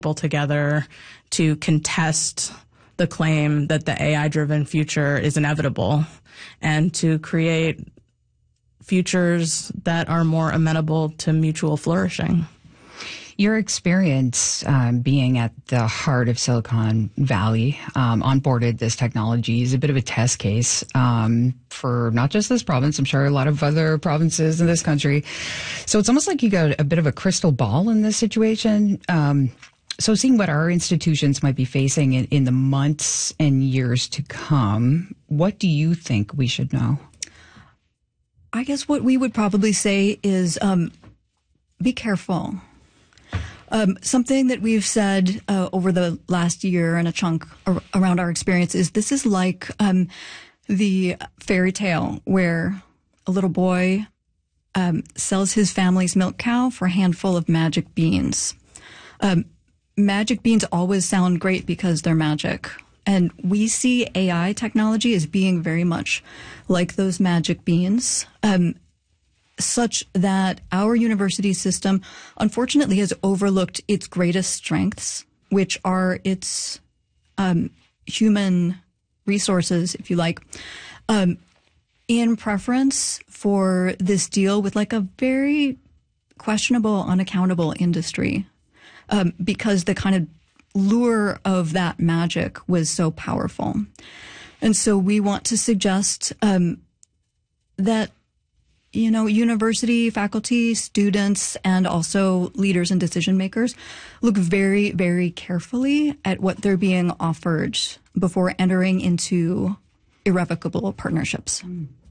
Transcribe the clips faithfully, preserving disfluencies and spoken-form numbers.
people together to contest the claim that the A I-driven future is inevitable and to create futures that are more amenable to mutual flourishing. Your experience um, being at the heart of Silicon Valley, um, onboarded this technology, is a bit of a test case um, for not just this province, I'm sure a lot of other provinces in this country. So it's almost like you got a bit of a crystal ball in this situation. Um, so seeing what our institutions might be facing in, in the months and years to come, what do you think we should know? I guess what we would probably say is um, be careful. Um, something that we've said uh, over the last year and a chunk ar- around our experience is this is like um, the fairy tale where a little boy um, sells his family's milk cow for a handful of magic beans. Um, magic beans always sound great because they're magic. And we see A I technology as being very much like those magic beans. Um, such that our university system, unfortunately, has overlooked its greatest strengths, which are its um, human resources, if you like, um, in preference for this deal with like a very questionable, unaccountable industry, um, because the kind of lure of that magic was so powerful. And so we want to suggest um, that you know, university faculty, students, and also leaders and decision makers look very, very carefully at what they're being offered before entering into irrevocable partnerships.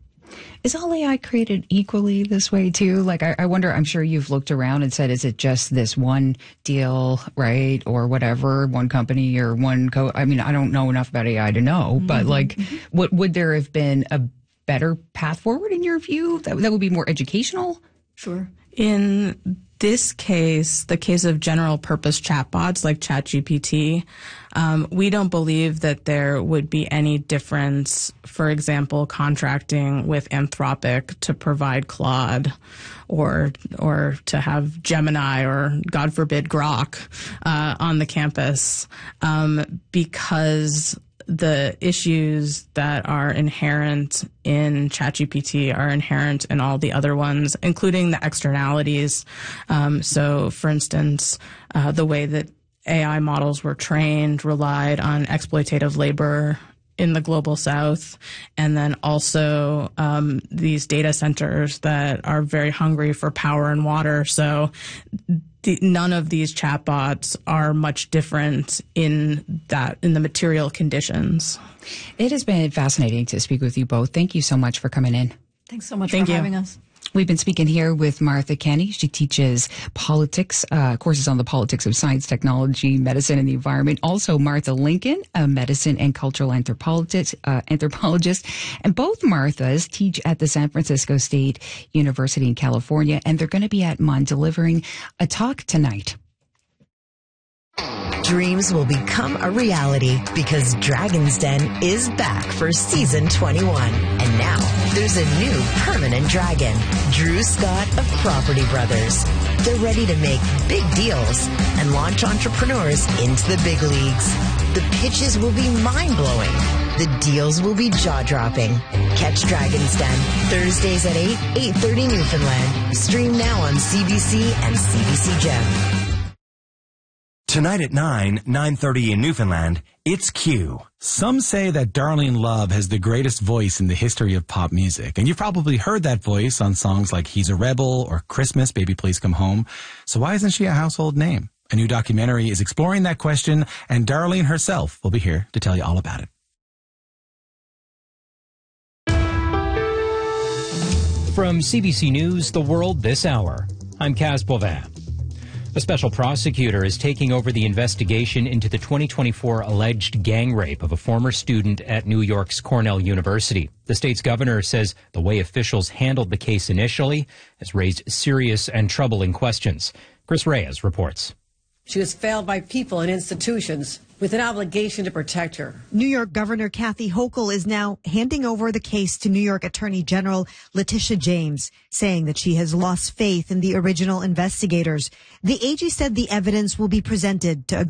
Is all A I created equally this way too? Like, I, I wonder, I'm sure you've looked around and said, is it just this one deal, right? Or whatever, one company or one co, I mean, I don't know enough about A I to know, mm-hmm. but like, mm-hmm. what would there have been a better path forward in your view that, that would be more educational? Sure. In this case, the case of general purpose chatbots like ChatGPT, um, we don't believe that there would be any difference, for example, contracting with Anthropic to provide Claude or or to have Gemini or, God forbid, Grok uh, on the campus um, because the issues that are inherent in ChatGPT are inherent in all the other ones, including the externalities. Um, so, for instance, uh, the way that A I models were trained relied on exploitative labor in the global south, and then also um, these data centers that are very hungry for power and water. So the, none of these chatbots are much different in that in the material conditions. It has been fascinating to speak with you both. Thank you so much for coming in. Thanks so much Thank for you. having us. We've been speaking here with Martha Kenney. She teaches politics, uh, courses on the politics of science, technology, medicine, and the environment. Also, Martha Lincoln, a medicine and cultural anthropologist, uh, anthropologist. And both Marthas teach at the San Francisco State University in California, and they're going to be at M U N delivering a talk tonight. Dreams will become a reality because Dragon's Den is back for season twenty-one. And now there's a new permanent dragon, Drew Scott of Property Brothers. They're ready to make big deals and launch entrepreneurs into the big leagues. The pitches will be mind-blowing. The deals will be jaw-dropping. Catch Dragon's Den Thursdays at eight, eight thirty Newfoundland. Stream now on C B C and C B C Gem. Tonight at nine, nine thirty in Newfoundland, it's Q. Some say that Darlene Love has the greatest voice in the history of pop music, and you've probably heard that voice on songs like He's a Rebel or Christmas, Baby Please Come Home. So why isn't she a household name? A new documentary is exploring that question, and Darlene herself will be here to tell you all about it. From C B C News, The World This Hour, I'm Kaz Bovan. A special prosecutor is taking over the investigation into the twenty twenty-four alleged gang rape of a former student at New York's Cornell University. The state's governor says the way officials handled the case initially has raised serious and troubling questions. Chris Reyes reports. She was failed by people and institutions with an obligation to protect her. New York Governor Kathy Hochul is now handing over the case to New York Attorney General Letitia James, saying that she has lost faith in the original investigators. The A G said the evidence will be presented to a